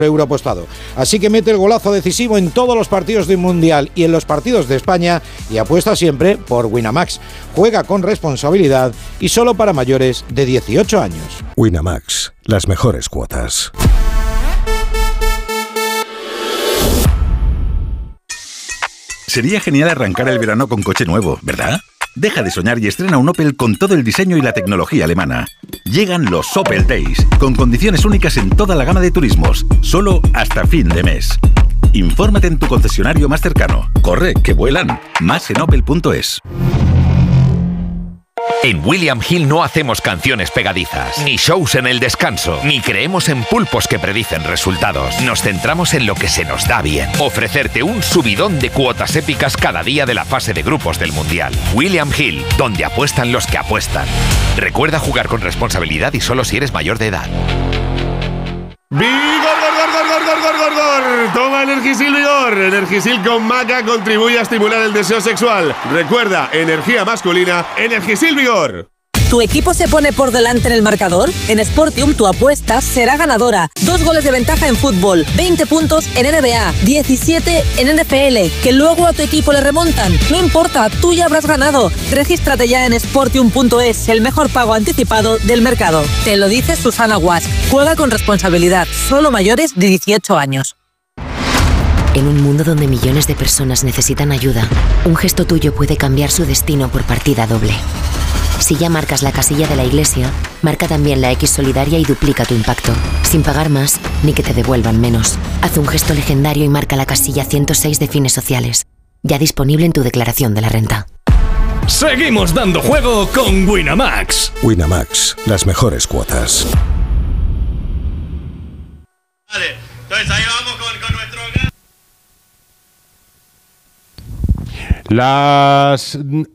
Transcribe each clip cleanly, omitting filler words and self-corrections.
euro apostado. Así que mete el golazo decisivo en todos los partidos del Mundial y en los partidos de España y apuesta siempre por Winamax. Juega con responsabilidad y solo para mayores de 18 años. Winamax, las mejores cuotas. Sería genial arrancar el verano con coche nuevo, ¿verdad? Deja de soñar y estrena un Opel con todo el diseño y la tecnología alemana. Llegan los Opel Days, con condiciones únicas en toda la gama de turismos, solo hasta fin de mes. Infórmate en tu concesionario más cercano. Corre, que vuelan. Más en opel.es. En William Hill no hacemos canciones pegadizas, ni shows en el descanso, ni creemos en pulpos que predicen resultados. Nos centramos en lo que se nos da bien. Ofrecerte un subidón de cuotas épicas cada día de la fase de grupos del Mundial. William Hill, donde apuestan los que apuestan. Recuerda jugar con responsabilidad y solo si eres mayor de edad. ¡Vigor! Toma Energisil Vigor. Energisil con maca contribuye a estimular el deseo sexual. Recuerda, energía masculina, Energisil Vigor. ¿Tu equipo se pone por delante en el marcador? En Sportium tu apuesta será ganadora. 2 goles de ventaja en fútbol, 20 puntos en NBA, 17 en NFL, que luego a tu equipo le remontan. No importa, tú ya habrás ganado. Regístrate ya en Sportium.es, el mejor pago anticipado del mercado. Te lo dice Susana Guas. Juega con responsabilidad, solo mayores de 18 años. En un mundo donde millones de personas necesitan ayuda, un gesto tuyo puede cambiar su destino por partida doble. Si ya marcas la casilla de la iglesia, marca también la X solidaria y duplica tu impacto, sin pagar más ni que te devuelvan menos. Haz un gesto legendario y marca la casilla 106 de Fines Sociales, ya disponible en tu declaración de la renta. Seguimos dando juego con Winamax. Winamax, las mejores cuotas. Vale, entonces ahí vamos con nuestro... Las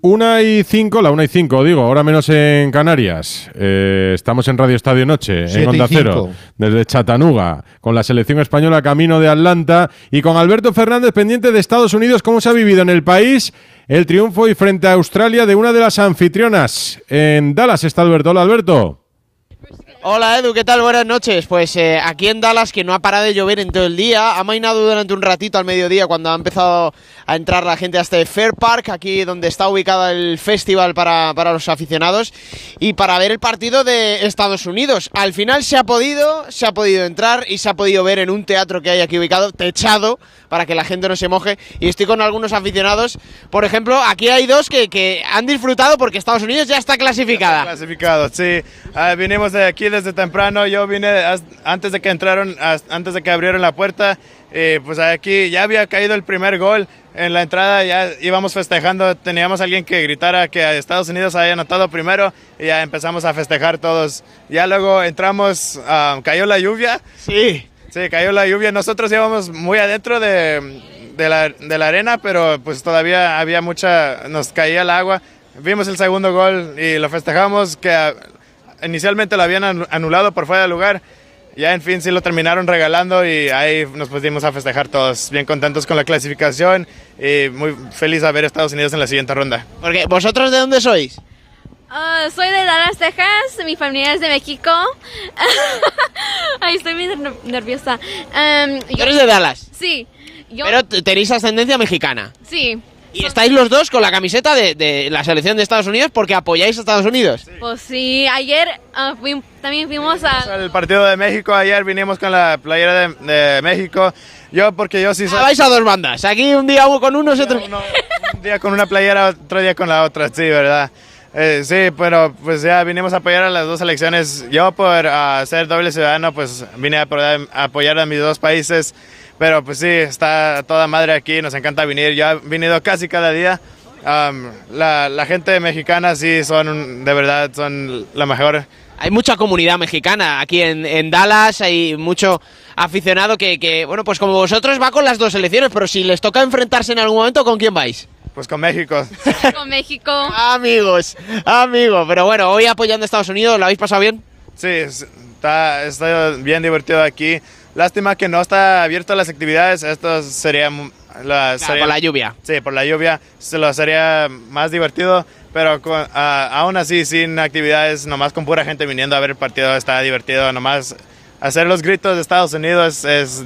1:05, la 1:05 digo, ahora menos en Canarias. Estamos en Radio Estadio Noche, en Onda Cero, desde Chattanooga, con la selección española camino de Atlanta y con Alberto Fernández pendiente de Estados Unidos. ¿Cómo se ha vivido en el país el triunfo y frente a Australia de una de las anfitrionas? En Dallas está Alberto. Hola, Alberto. Hola Edu, ¿qué tal? Buenas noches. Pues aquí en Dallas, que no ha parado de llover en todo el día, ha amainado durante un ratito al mediodía cuando ha empezado a entrar la gente a este Fair Park, aquí donde está ubicado el festival para los aficionados y para ver el partido de Estados Unidos. Al final se ha podido entrar y se ha podido ver en un teatro que hay aquí ubicado, techado, para que la gente no se moje, y estoy con algunos aficionados. Por ejemplo, aquí hay dos que han disfrutado porque Estados Unidos ya está clasificada. Está clasificado, sí. Vinimos de aquí desde temprano. Yo vine antes de que entraron, antes de que abrieron la puerta. Pues aquí ya había caído el primer gol. En la entrada ya íbamos festejando. Teníamos a alguien que gritara que Estados Unidos había anotado primero y ya empezamos a festejar todos. Ya luego entramos, cayó la lluvia. Sí, cayó la lluvia. Nosotros íbamos muy adentro de la arena, pero pues todavía había nos caía el agua. Vimos el segundo gol y lo festejamos, que inicialmente lo habían anulado por fuera de lugar. Ya en fin sí lo terminaron regalando y ahí nos pusimos a festejar todos, bien contentos con la clasificación y muy feliz de ver a Estados Unidos en la siguiente ronda. Porque ¿vosotros de dónde sois? Soy de Dallas, Texas, mi familia es de México. Ay, estoy muy nerviosa. ¿Tú eres de Dallas? Sí. Pero tenéis ascendencia mexicana. Sí. ¿Y estáis los dos con la camiseta de la selección de Estados Unidos porque apoyáis a Estados Unidos? Sí. Pues sí, ayer también fuimos al partido de México. Ayer vinimos con la playera de México. Porque yo sí soy... vais a dos bandas, aquí un día con unos y otro... Un día con una playera, otro día con la otra, sí, ¿verdad? Sí, pero pues ya vinimos a apoyar a las dos selecciones. Yo por ser doble ciudadano, pues vine a apoyar a mis dos países. Pero pues sí, está toda madre aquí, nos encanta venir. Yo he venido casi cada día. La gente mexicana sí de verdad, son la mejor. Hay mucha comunidad mexicana aquí en Dallas, hay mucho aficionado que, bueno, pues como vosotros va con las dos selecciones, pero si les toca enfrentarse en algún momento, ¿con quién vais? Pues con México. Con México. Amigos, pero bueno, hoy apoyando a Estados Unidos, ¿lo habéis pasado bien? Sí, está bien divertido aquí. Lástima que no está abierto a las actividades. Esto sería por la lluvia. Sí, por la lluvia se lo sería más divertido, pero aún así sin actividades, nomás con pura gente viniendo a ver el partido está divertido. Nomás hacer los gritos de Estados Unidos es